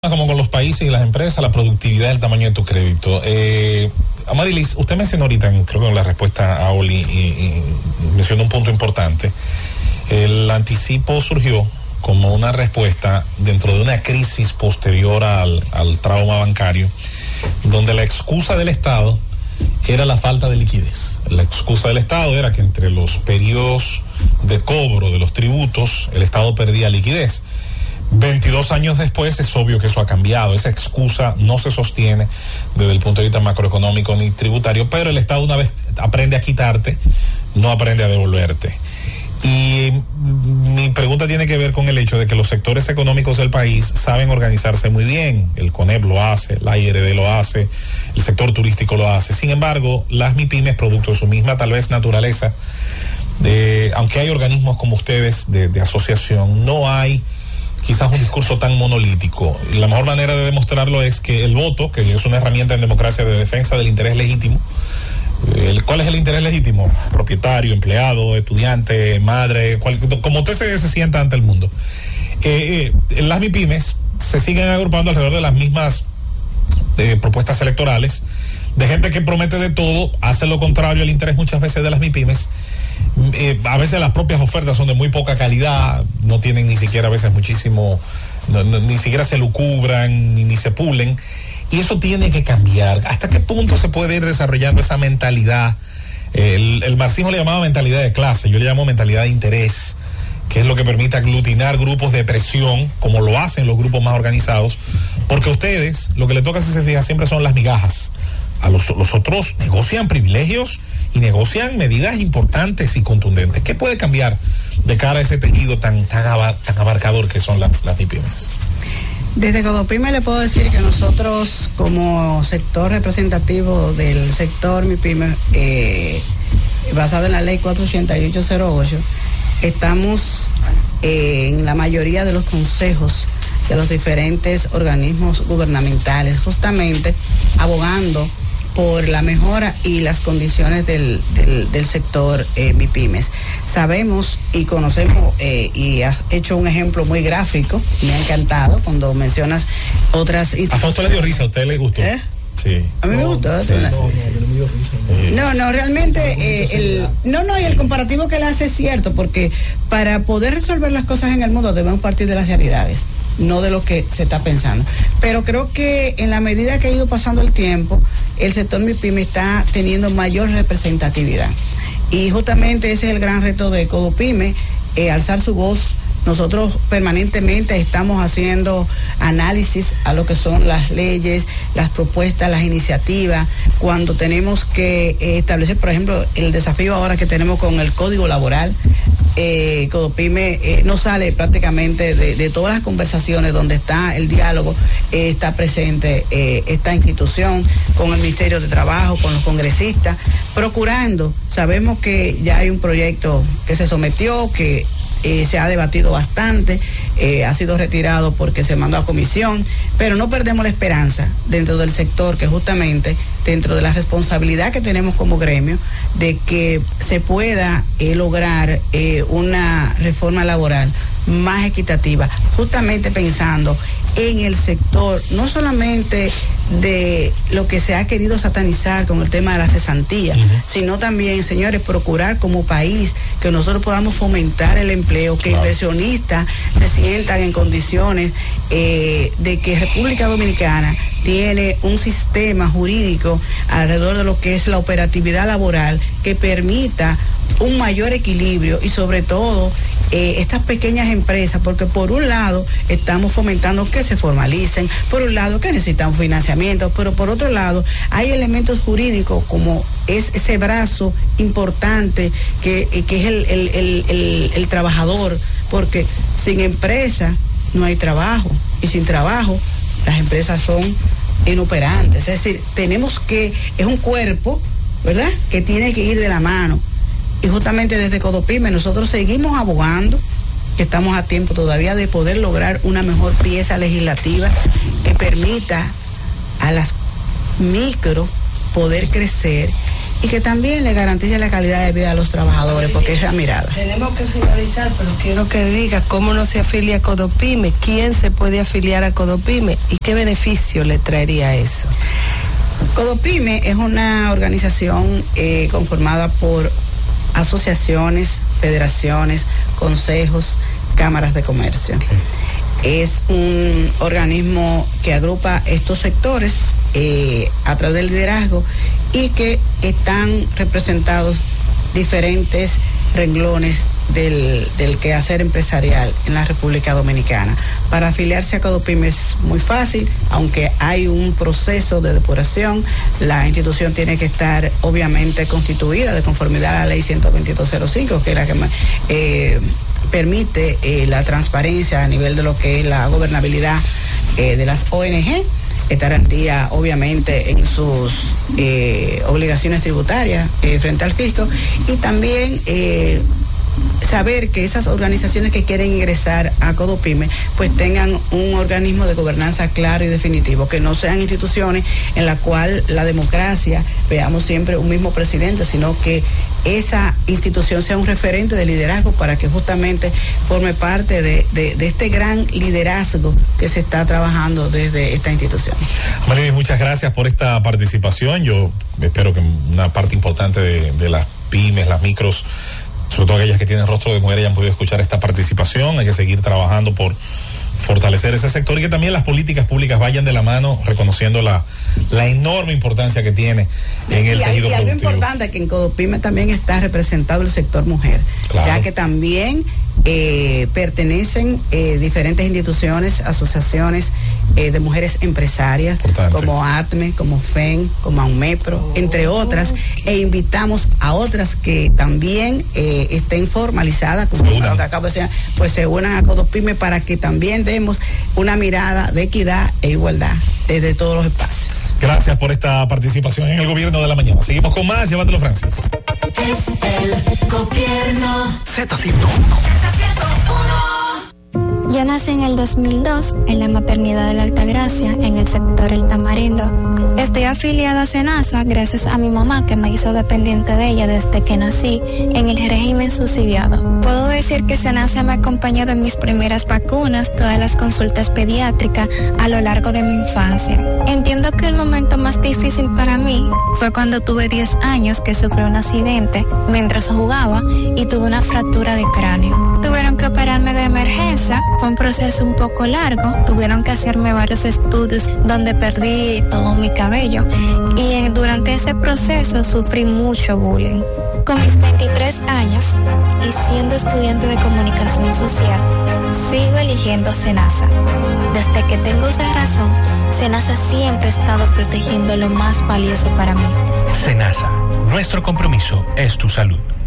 Como con los países y las empresas, la productividad del tamaño de tu crédito. Amarilis, usted mencionó ahorita, creo que en la respuesta a Oli, y mencionó un punto importante. El anticipo surgió como una respuesta dentro de una crisis posterior al trauma bancario, donde la excusa del Estado era la falta de liquidez. La excusa del Estado era que entre los periodos de cobro de los tributos, el Estado perdía liquidez. 22 años después es obvio que eso ha cambiado. Esa excusa no se sostiene desde el punto de vista macroeconómico ni tributario, pero el Estado, una vez aprende a quitarte, no aprende a devolverte. Y mi pregunta tiene que ver con el hecho de que los sectores económicos del país saben organizarse muy bien. El CONEP lo hace, la IRD lo hace, el sector turístico lo hace. Sin embargo, las MIPYMES, producto de su misma tal vez naturaleza, aunque hay organismos como ustedes de asociación, no hay quizás un discurso tan monolítico. La mejor manera de demostrarlo es que el voto, que es una herramienta en democracia de defensa del interés legítimo, ¿cuál es el interés legítimo? Propietario, empleado, estudiante, madre, como usted se sienta ante el mundo. Las MIPYMES se siguen agrupando alrededor de las mismas propuestas electorales, de gente que promete de todo, hace lo contrario al interés muchas veces de las MIPYMES. A veces las propias ofertas son de muy poca calidad, no tienen ni siquiera a veces muchísimo, ni siquiera se lucubran, ni se pulen, y eso tiene que cambiar. ¿Hasta qué punto se puede ir desarrollando esa mentalidad? El marxismo le llamaba mentalidad de clase, yo le llamo mentalidad de interés, que es lo que permite aglutinar grupos de presión, como lo hacen los grupos más organizados, porque a ustedes lo que le toca, si se fija, siempre son las migajas. A los otros negocian privilegios y negocian medidas importantes y contundentes. ¿Qué puede cambiar de cara a ese tejido tan abarcador que son las MIPYMES? Desde Codopyme le puedo decir que nosotros, como sector representativo del sector MIPYME, basado en la ley 48808, estamos en la mayoría de los consejos de los diferentes organismos gubernamentales, justamente abogando por la mejora y las condiciones del sector MIPYMES. Sabemos y conocemos, y has hecho un ejemplo muy gráfico, me ha encantado cuando mencionas otras instituciones. A Fausto le dio risa, ¿a usted le gustó? Sí. A mí me gustó. Sí. No, realmente y el comparativo que él hace es cierto, porque para poder resolver las cosas en el mundo debemos partir de las realidades, no de lo que se está pensando. Pero creo que en la medida que ha ido pasando el tiempo, el sector MIPYME está teniendo mayor representatividad. Y justamente ese es el gran reto de Codopyme, alzar su voz. Nosotros permanentemente estamos haciendo análisis a lo que son las leyes, las propuestas, las iniciativas, cuando tenemos que establecer, por ejemplo, el desafío ahora que tenemos con el Código Laboral. Codopyme no sale prácticamente de todas las conversaciones donde está el diálogo, está presente esta institución con el Ministerio de Trabajo, con los congresistas, procurando. Sabemos que ya hay un proyecto que se sometió, que se ha debatido bastante, ha sido retirado porque se mandó a comisión, pero no perdemos la esperanza dentro del sector, que justamente dentro de la responsabilidad que tenemos como gremio, de que se pueda lograr una reforma laboral más equitativa, justamente pensando en el sector, no solamente de lo que se ha querido satanizar con el tema de la cesantía, sino también, señores, procurar como país que nosotros podamos fomentar el empleo, que inversionistas se sientan en condiciones de que República Dominicana tiene un sistema jurídico alrededor de lo que es la operatividad laboral que permita un mayor equilibrio y sobre todo estas pequeñas empresas, porque por un lado estamos fomentando que se formalicen, por un lado que necesitan financiamiento, pero por otro lado hay elementos jurídicos como es ese brazo importante que es el trabajador, porque sin empresa no hay trabajo y sin trabajo las empresas son inoperantes. Es decir, es un cuerpo, ¿verdad?, que tiene que ir de la mano. Y justamente desde Codopyme nosotros seguimos abogando, que estamos a tiempo todavía de poder lograr una mejor pieza legislativa que permita a las micro poder crecer y que también le garantice la calidad de vida a los trabajadores, porque es la mirada. Tenemos que finalizar, pero quiero que diga cómo no se afilia a Codopyme, quién se puede afiliar a Codopyme y qué beneficio le traería eso. Codopyme es una organización conformada por asociaciones, federaciones, consejos, cámaras de comercio. Okay. Es un organismo que agrupa estos sectores a través del liderazgo y que están representados diferentes renglones del quehacer empresarial en la República Dominicana. Para afiliarse a Codopyme es muy fácil, aunque hay un proceso de depuración. La institución tiene que estar obviamente constituida de conformidad a la ley 12205, que es la que permite la transparencia a nivel de lo que es la gobernabilidad de las ONG, estar al día obviamente en sus obligaciones tributarias frente al fisco, y también saber que esas organizaciones que quieren ingresar a Codopyme pues tengan un organismo de gobernanza claro y definitivo, que no sean instituciones en la cual la democracia veamos siempre un mismo presidente, sino que esa institución sea un referente de liderazgo para que justamente forme parte de este gran liderazgo que se está trabajando desde esta institución. Marilis, muchas gracias por esta participación. Yo espero que una parte importante de las pymes, las micros, sobre todo aquellas que tienen rostro de mujer, hayan podido escuchar esta participación. Hay que seguir trabajando por fortalecer ese sector y que también las políticas públicas vayan de la mano, reconociendo la enorme importancia que tiene en el tejido productivo. Y algo importante, que en Codopyme también está representado el sector mujer, claro, ya que también pertenecen diferentes instituciones, asociaciones de mujeres empresarias, importante, como ATME, como FEN, como AUMEPRO, entre otras, e invitamos a otras que también estén formalizadas, como lo que acabo de decir, pues se unan a Codopyme para que también demos una mirada de equidad e igualdad desde todos los espacios. Gracias por esta participación en el Gobierno de la Mañana. Seguimos con más, llévatelo, Francis. Es el Gobierno. Z101. Yo nací en el 2002 en la maternidad de la Altagracia, en el sector El Tamarindo. Estoy afiliada a SENASA gracias a mi mamá, que me hizo dependiente de ella desde que nací en el régimen subsidiado. Puedo decir que SENASA me ha acompañado en mis primeras vacunas, todas las consultas pediátricas a lo largo de mi infancia. Entiendo que el momento más difícil para mí fue cuando tuve 10 años, que sufrí un accidente mientras jugaba y tuve una fractura de cráneo. Tuvieron que operarme de emergencia. Fue un proceso un poco largo, tuvieron que hacerme varios estudios donde perdí todo mi cabello y durante ese proceso sufrí mucho bullying. Con mis 23 años y siendo estudiante de comunicación social, sigo eligiendo SENASA. Desde que tengo esa razón, SENASA siempre ha estado protegiendo lo más valioso para mí. SENASA, nuestro compromiso es tu salud.